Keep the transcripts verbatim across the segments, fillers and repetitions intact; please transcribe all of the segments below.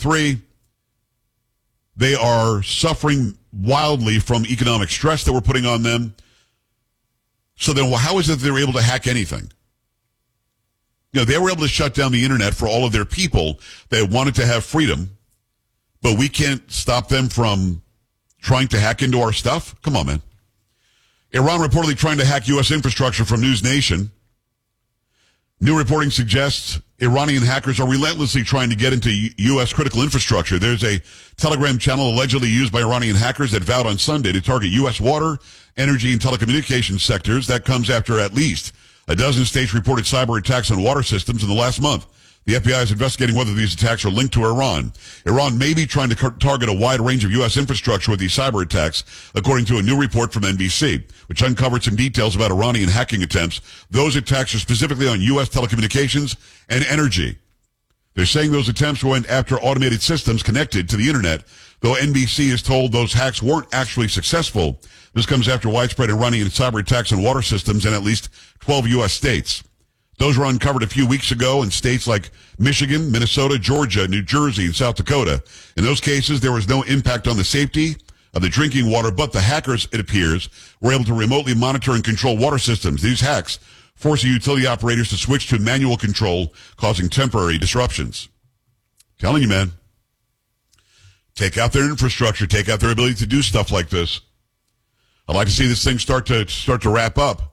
three, they are suffering wildly from economic stress that we're putting on them. So then, well, how is it that they're able to hack anything? You know, they were able to shut down the internet for all of their people that wanted to have freedom, but we can't stop them from trying to hack into our stuff? Come on, man. Iran reportedly trying to hack U S infrastructure from News Nation. New reporting suggests Iranian hackers are relentlessly trying to get into U S critical infrastructure. There's a Telegram channel allegedly used by Iranian hackers that vowed on Sunday to target U S water, energy, and telecommunications sectors. That comes after at least a dozen states reported cyber attacks on water systems in the last month. The F B I is investigating whether these attacks are linked to Iran. Iran may be trying to car- target a wide range of U S infrastructure with these cyber attacks, according to a new report from N B C, which uncovered some details about Iranian hacking attempts. Those attacks are specifically on U S telecommunications and energy. They're saying those attempts went after automated systems connected to the internet, though N B C is told those hacks weren't actually successful. This comes after widespread Iranian cyber attacks on water systems in at least twelve U S states. Those were uncovered a few weeks ago in states like Michigan, Minnesota, Georgia, New Jersey, and South Dakota. In those cases, there was no impact on the safety of the drinking water, but the hackers, it appears, were able to remotely monitor and control water systems. These hacks force the utility operators to switch to manual control, causing temporary disruptions. Telling you, man, take out their infrastructure, take out their ability to do stuff like this. I'd like to see this thing start to start to wrap up.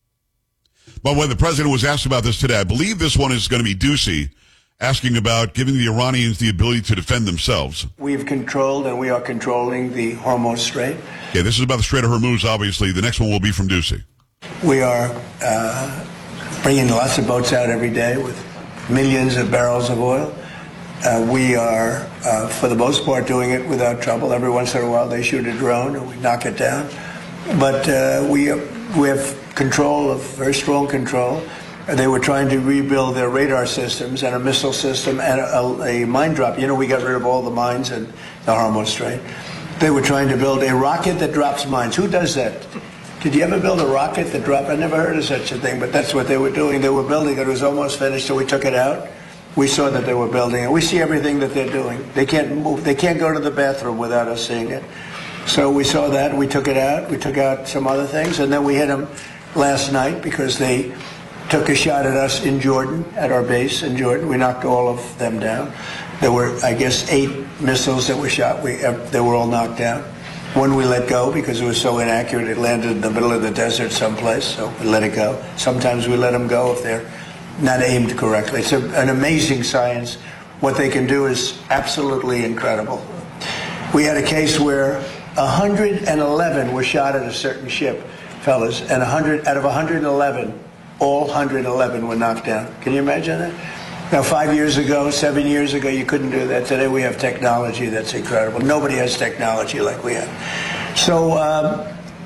But when the president was asked about this today, I believe this one is going to be Ducey, asking about giving the Iranians the ability to defend themselves. We've controlled and we are controlling the Hormuz Strait. Yeah, this is about the Strait of Hormuz, obviously. The next one will be from Ducey. We are uh, bringing lots of boats out every day with millions of barrels of oil. Uh, we are, uh, for the most part, doing it without trouble. Every once in a while they shoot a drone and we knock it down. But uh, we, we have control, of very strong control. They were trying to rebuild their radar systems and a missile system and a, a mine drop. You know, we got rid of all the mines in the Hormuz Strait. They were trying to build a rocket that drops mines. Who does that? Did you ever build a rocket that dropped? I never heard of such a thing, but that's what they were doing. They were building it. It was almost finished, so we took it out. We saw that they were building it. We see everything that they're doing. They can't move. They can't go to the bathroom without us seeing it. So we saw that. We took it out. We took out some other things, and then we hit them last night because they took a shot at us in Jordan, at our base in Jordan. We knocked all of them down. There were, I guess, eight missiles that were shot. We, they were all knocked down. One we let go because it was so inaccurate. It landed in the middle of the desert someplace, so we let it go. Sometimes we let them go if they're not aimed correctly. It's a, an amazing science. What they can do is absolutely incredible. We had a case where one hundred eleven were shot at a certain ship, fellas, and one hundred out of one hundred eleven, all one hundred eleven were knocked down. Can you imagine that? Now, five years ago, seven years ago, you couldn't do that. Today we have technology that's incredible. Nobody has technology like we have. So um,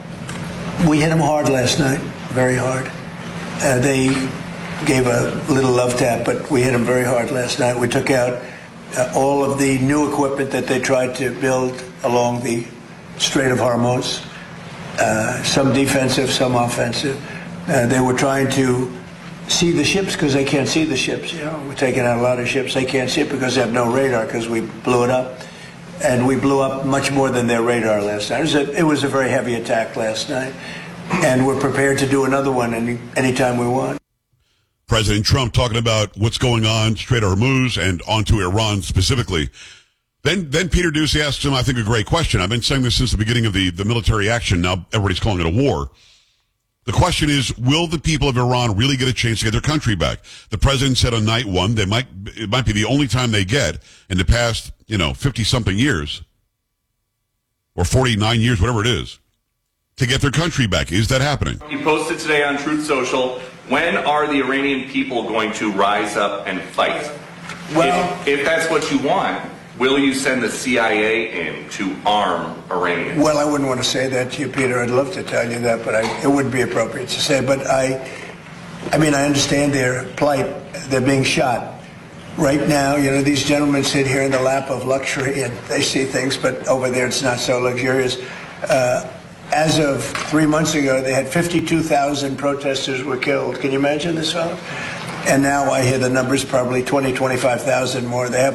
we hit them hard last night, very hard. Uh, they gave a little love tap, but we hit them very hard last night. We took out uh, all of the new equipment that they tried to build along the Strait of Hormuz, uh, some defensive, some offensive. Uh, they were trying to see the ships because they can't see the ships. You know, we're taking out a lot of ships. They can't see it because they have no radar because we blew it up. And we blew up much more than their radar last night. It was a, it was a very heavy attack last night. And we're prepared to do another one any anytime we want. President Trump talking about what's going on, Strait of Hormuz, and onto Iran specifically. Then then Peter Ducey asks him, I think, a great question. I've been saying this since the beginning of the, the military action. Now everybody's calling it a war. The question is, will the people of Iran really get a chance to get their country back? The president said on night one, they might, it might be the only time they get in the past, you know, fifty-something years, or forty-nine years, whatever it is, to get their country back. Is that happening? You posted today on Truth Social, when are the Iranian people going to rise up and fight? Well, if, if that's what you want, will you send the C I A in to arm Iranians? Well, I wouldn't want to say that to you, Peter. I'd love to tell you that, but I, it wouldn't be appropriate to say. But I, I mean, I understand their plight. They're being shot. Right now, you know, these gentlemen sit here in the lap of luxury and they see things, but over there it's not so luxurious. Uh, as of three months ago, they had fifty-two thousand protesters were killed. Can you imagine this, fellow? And now I hear the numbers probably twenty, twenty-five thousand more. They have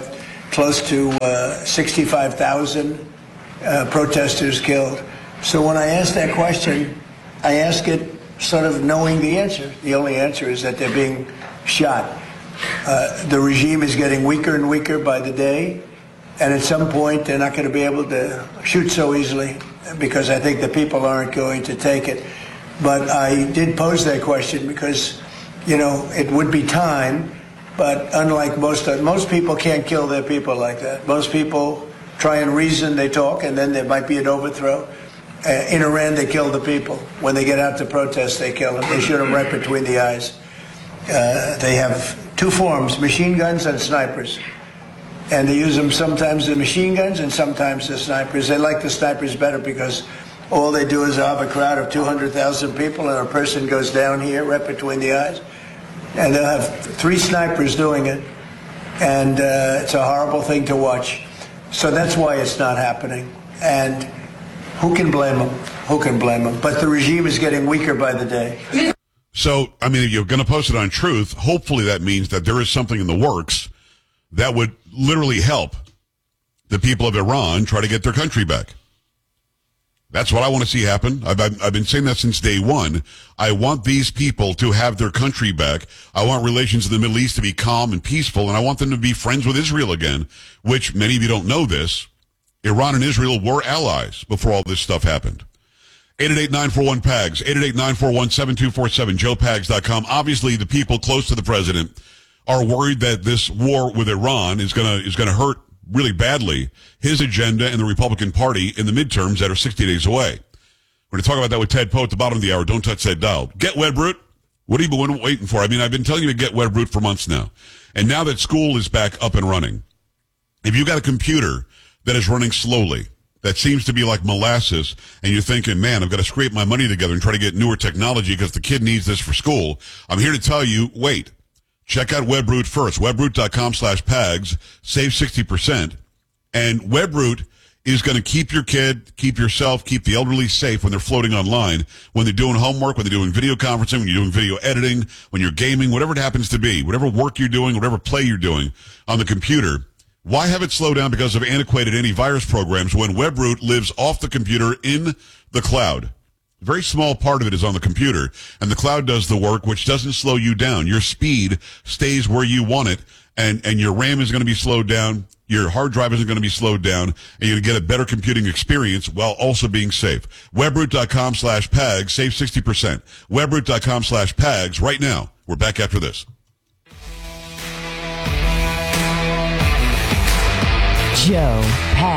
close to uh, sixty-five thousand uh, protesters killed. So when I ask that question, I ask it sort of knowing the answer. The only answer is that they're being shot. Uh, the regime is getting weaker and weaker by the day, and at some point they're not going to be able to shoot so easily because I think the people aren't going to take it. But I did pose that question because, you know, it would be time, but unlike most most people can't kill their people like that. Most people try and reason, they talk, and then there might be an overthrow. Uh, in Iran, they kill the people. When they get out to protest, they kill them. They shoot them right between the eyes. Uh, they have two forms, machine guns and snipers. And they use them sometimes the machine guns and sometimes the snipers. They like the snipers better because all they do is have a crowd of two hundred thousand people and a person goes down here right between the eyes. And they'll have three snipers doing it. And uh, it's a horrible thing to watch. So that's why it's not happening. And who can blame them? Who can blame them? But the regime is getting weaker by the day. So, I mean, if you're going to post it on Truth, hopefully that means that there is something in the works that would literally help the people of Iran try to get their country back. That's what I want to see happen. I've, I've, I've been saying that since day one. I want these people to have their country back. I want relations in the Middle East to be calm and peaceful, and I want them to be friends with Israel again, which many of you don't know this. Iran and Israel were allies before all this stuff happened. eight eight eight, nine four one, P A G S, eight eight eight, nine four one, seven two four seven, joe pags dot com. Obviously, the people close to the president are worried that this war with Iran is going to is going to hurt really badly his agenda and the Republican Party in the midterms that are sixty days away. We're going to talk about that with Ted Poe at the bottom of the hour. Don't touch that dial. Get Webroot. What have you been waiting for? I mean, I've been telling you to get Webroot for months now. And now that school is back up and running, if you've got a computer that is running slowly, that seems to be like molasses, and you're thinking, man, I've got to scrape my money together and try to get newer technology because the kid needs this for school, I'm here to tell you, wait. Check out Webroot first, webroot.com slash PAGS, save sixty percent. And Webroot is going to keep your kid, keep yourself, keep the elderly safe when they're floating online, when they're doing homework, when they're doing video conferencing, when you're doing video editing, when you're gaming, whatever it happens to be, whatever work you're doing, whatever play you're doing on the computer. Why have it slow down because of antiquated antivirus programs when Webroot lives off the computer in the cloud? A very small part of it is on the computer, and the cloud does the work, which doesn't slow you down. Your speed stays where you want it, and, and your RAM is going to be slowed down, your hard drive isn't going to be slowed down, and you're going to get a better computing experience while also being safe. Webroot.com slash PAGS, save sixty percent. Webroot.com slash PAGS right now. We're back after this. Joe Pags.